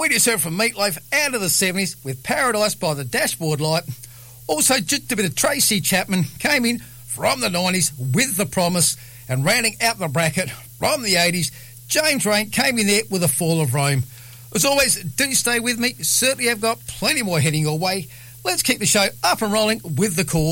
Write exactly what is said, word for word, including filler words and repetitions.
We just heard from Meatloaf out of the seventies with Paradise by the Dashboard Light. Also, just a bit of Tracy Chapman came in from the nineties with The Promise, and rounding out the bracket from the eighties, James Rain came in there with A Fall of Rome. As always, do stay with me. Certainly have got plenty more heading your way. Let's keep the show up and rolling with The Cause.